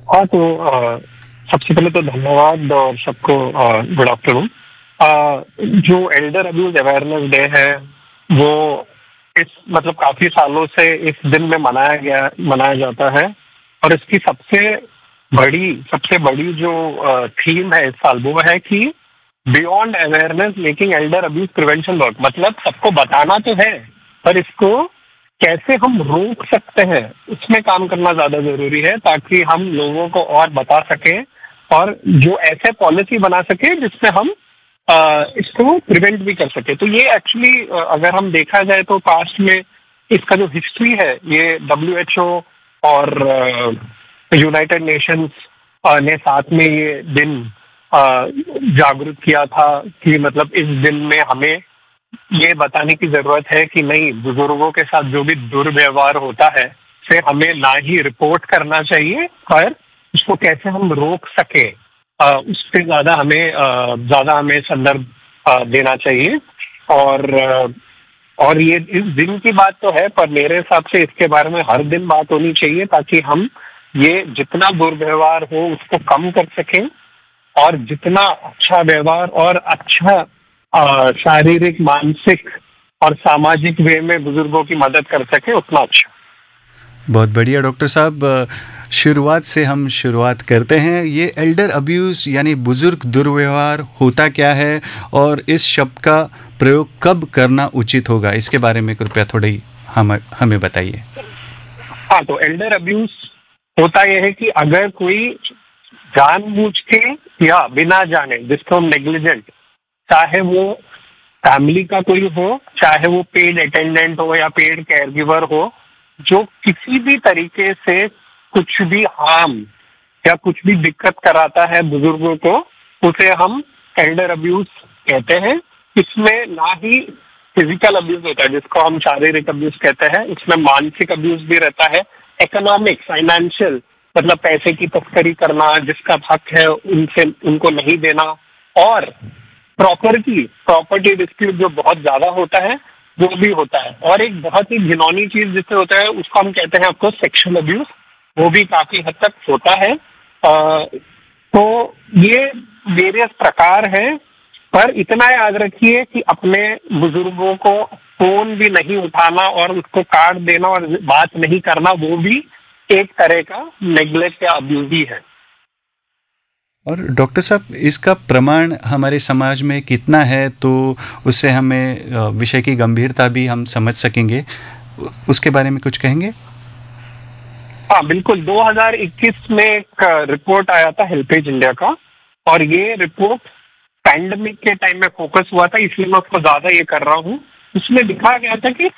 हाँ, तो सबसे पहले तो धन्यवाद और सबको गुड आफ्टरनून। जो एल्डर अब्यूज अवेयरनेस डे है वो इस मतलब काफी सालों से इस दिन में मनाया जाता है। और इसकी सबसे बड़ी जो थीम है इस साल वो है कि beyond awareness making Elder abuse prevention work. मतलब सबको बताना तो है पर इसको कैसे हम रोक सकते हैं उसमें काम करना ज्यादा जरूरी है, ताकि हम लोगों को और बता सकें और जो ऐसे पॉलिसी बना सके जिससे हम इसको प्रिवेंट भी कर सके। तो ये एक्चुअली अगर हम देखा जाए तो पास्ट में इसका जो हिस्ट्री है ये WHO और यूनाइटेड नेशंस ने साथ में ये दिन जागरूक किया था कि मतलब इस दिन में हमें ये बताने की जरूरत है कि नहीं, बुजुर्गों के साथ जो भी दुर्व्यवहार होता है से हमें ना ही रिपोर्ट करना चाहिए पर उसको कैसे हम रोक सके उस पर ज्यादा हमें संदर्भ देना चाहिए। और ये इस दिन की बात तो है पर मेरे हिसाब से इसके बारे में हर दिन बात होनी चाहिए, ताकि हम ये जितना दुर्व्यवहार हो उसको कम कर सकें और जितना अच्छा व्यवहार और अच्छा शारीरिक, मानसिक और सामाजिक वे में बुजुर्गों की मदद कर सके उतना अच्छा। बहुत बढ़िया डॉक्टर साहब, शुरुआत से हम शुरुआत करते हैं। ये एल्डर अब्यूज़ यानी बुजुर्ग दुर्व्यवहार होता क्या है और इस शब्द का प्रयोग कब करना उचित होगा, इसके बारे में कृपया थोड़ी हमें बताइए। हाँ, तो एल्डर अब्यूज होता यह है कि अगर कोई जानबूझ के या बिना जाने, जिसको हम नेग्लिजेंट, चाहे वो फैमिली का कोई हो, चाहे वो पेड अटेंडेंट हो या पेड केयर गिवर हो, जो किसी भी तरीके से कुछ भी हार्म या कुछ भी दिक्कत कराता है बुजुर्गों को, उसे हम एल्डर अब्यूज कहते हैं। इसमें ना ही फिजिकल अब्यूज होता है जिसको हम शारीरिक अब्यूज कहते हैं, इसमें मानसिक अब्यूज भी रहता है, इकोनॉमिक, फाइनेंशियल, मतलब पैसे की तस्करी करना, जिसका हक है उनको नहीं देना, और प्रॉपर्टी डिस्प्यूट जो बहुत ज्यादा होता है वो भी होता है। और एक बहुत ही घिनौनी चीज जिससे होता है उसको हम कहते हैं आपको सेक्सुअल अब्यूज, वो भी काफी हद तक होता है। तो ये वेरियस प्रकार हैं, पर इतना याद रखिए कि अपने बुजुर्गों को फोन भी नहीं उठाना और उसको काट देना और बात नहीं करना, वो भी एक तरह का नेग्लेक्ट या अब्यूज ही है। और डॉक्टर साहब, इसका प्रमाण हमारे समाज में कितना है, तो उससे हमें विषय की गंभीरता भी हम समझ सकेंगे, उसके बारे में कुछ कहेंगे? हाँ बिल्कुल, 2021 में एक रिपोर्ट आया था हेल्पेज इंडिया का, और ये रिपोर्ट पैंडेमिक के टाइम में फोकस हुआ था, इसलिए मैं उसको ज्यादा ये कर रहा हूँ। उसमें दिखा गया था कि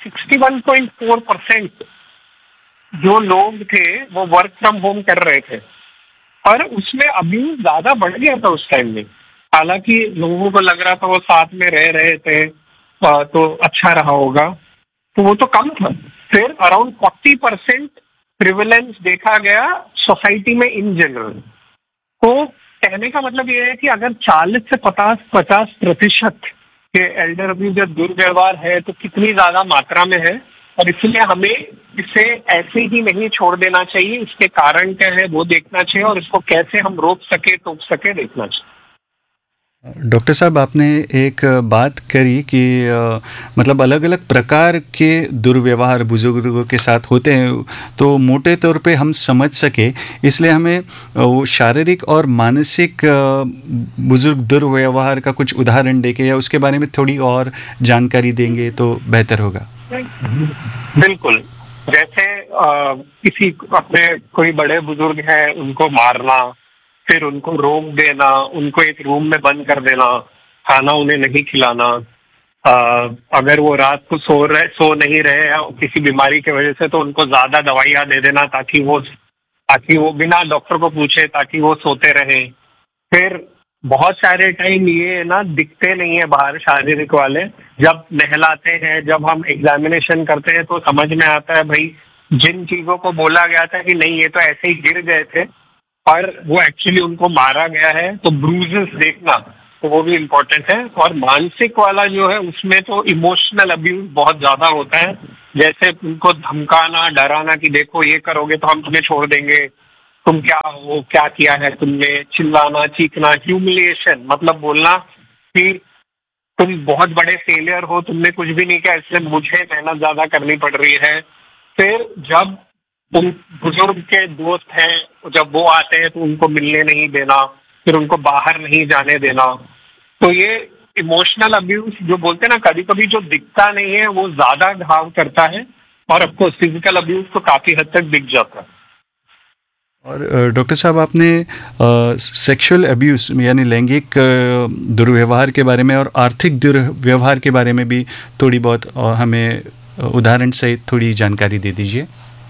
61.4% जो लोग थे वो वर्क फ्रॉम होम कर रहे थे, और उसमें अब्यूज ज्यादा बढ़ गया था उस टाइम में। हालांकि लोगों को लग रहा था वो साथ में रह रहे थे तो अच्छा रहा होगा, तो वो तो कम था। फिर अराउंड 40% प्रिविलेंस देखा गया सोसाइटी में इन जनरल। तो कहने का मतलब ये है कि अगर 40 से 50% के एल्डर अब्यूज या दुर्व्यवहार है तो कितनी ज्यादा मात्रा में है, और इसलिए हमें इसे ऐसे ही नहीं छोड़ देना चाहिए। इसके कारण क्या है वो देखना चाहिए, और इसको कैसे हम रोक सके देखना चाहिए। डॉक्टर साहब, आपने एक बात करी कि मतलब अलग अलग प्रकार के दुर्व्यवहार बुजुर्गों के साथ होते हैं, तो मोटे तौर पे हम समझ सके इसलिए हमें वो शारीरिक और मानसिक बुजुर्ग दुर्व्यवहार का कुछ उदाहरण देके या उसके बारे में थोड़ी और जानकारी देंगे तो बेहतर होगा। बिल्कुल, जैसे किसी अपने कोई बड़े बुजुर्ग हैं उनको मारना, फिर उनको रोक देना, उनको एक रूम में बंद कर देना, खाना उन्हें नहीं खिलाना, अगर वो रात को सो नहीं रहे या किसी बीमारी की वजह से तो उनको ज्यादा दवाइयाँ दे देना ताकि वो बिना डॉक्टर को पूछे ताकि वो सोते रहे। फिर बहुत सारे टाइम ये ना दिखते नहीं है बाहर शारीरिक वाले, जब नहलाते हैं, जब हम एग्जामिनेशन करते हैं तो समझ में आता है भाई जिन चीजों को बोला गया था कि नहीं ये तो ऐसे ही गिर गए थे और वो एक्चुअली उनको मारा गया है, तो ब्रूजेस देखना तो वो भी इम्पोर्टेंट है। और मानसिक वाला जो है उसमें तो इमोशनल अब्यूज बहुत ज्यादा होता है, जैसे उनको धमकाना, डराना कि देखो ये करोगे तो हम तुम्हें छोड़ देंगे, तुम क्या हो, क्या किया है तुमने, चिल्लाना, चीखना, ह्यूमिलिएशन, मतलब बोलना कि तुम बहुत बड़े फेलियर हो, तुमने कुछ भी नहीं किया इसलिए मुझे मेहनत ज्यादा करनी पड़ रही है। फिर जब उन बुजुर्ग के दोस्त हैं, जब वो आते हैं तो उनको मिलने नहीं देना, फिर उनको बाहर नहीं जाने देना। तो ये इमोशनल अब्यूज जो बोलते हैं ना, कभी कभी जो दिखता नहीं है वो ज्यादा घाव करता है, और ऑफकोर्स फिजिकल अब्यूज तो काफी हद तक दिख जाता है। और डॉक्टर साहब, आपने सेक्सुअल अब्यूज यानी लैंगिक दुर्व्यवहार के बारे में और आर्थिक दुर्व्यवहार के बारे में भी थोड़ी बहुत हमें उदाहरण सहित थोड़ी जानकारी दे दीजिए।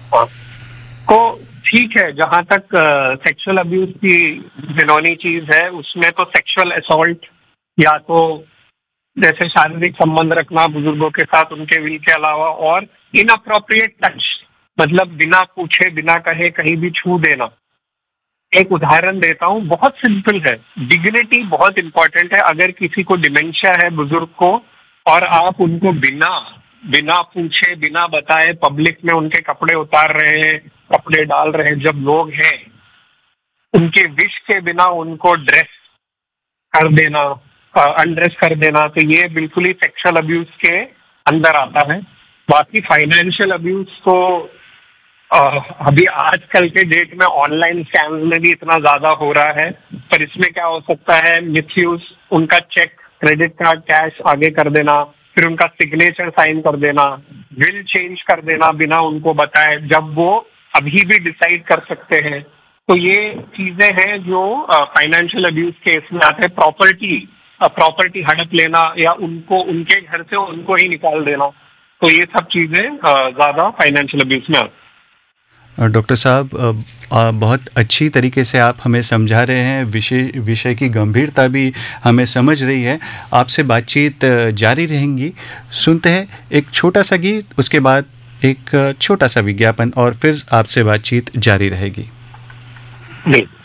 तो ठीक है, जहां तक सेक्सुअल अब्यूज की घिनौनी चीज है, उसमें तो सेक्सुअल असॉल्ट या तो जैसे शारीरिक संबंध रखना बुजुर्गों के साथ उनके विल के अलावा, और इनअप्रोप्रिएट टच, मतलब बिना पूछे बिना कहे कहीं भी छू देना। एक उदाहरण देता हूँ, बहुत सिंपल है। डिग्निटी बहुत इंपॉर्टेंट है। अगर किसी को डिमेंशिया है बुजुर्ग को, और आप उनको बिना बिना पूछे बिना बताए पब्लिक में उनके कपड़े उतार रहे हैं, कपड़े डाल रहे हैं, जब लोग हैं उनके विश के बिना उनको ड्रेस कर देना, अनड्रेस कर देना, तो ये बिल्कुल ही सेक्सुअल अब्यूज के अंदर आता है। बाकी फाइनेंशियल अब्यूज तो अभी आजकल के डेट में ऑनलाइन स्कैम्स में भी इतना ज्यादा हो रहा है, पर इसमें क्या हो सकता है, मिसयूज, उनका चेक, क्रेडिट कार्ड, कैश आगे कर देना, फिर उनका सिग्नेचर साइन कर देना, विल चेंज कर देना बिना उनको बताए, जब वो अभी भी डिसाइड कर सकते हैं। तो ये चीजें हैं जो फाइनेंशियल अब्यूज केस में आते हैं। प्रॉपर्टी हड़प लेना, या उनको उनके घर से उनको ही निकाल देना, तो ये सब चीजें ज्यादा फाइनेंशियल अब्यूज में आती हैं। डॉक्टर साहब, बहुत अच्छी तरीके से आप हमें समझा रहे हैं, विषय की गंभीरता भी हमें समझ रही है। आपसे बातचीत जारी रहेंगी। सुनते हैं एक छोटा सा गीत, उसके बाद एक छोटा सा विज्ञापन, और फिर आपसे बातचीत जारी रहेगी। जी।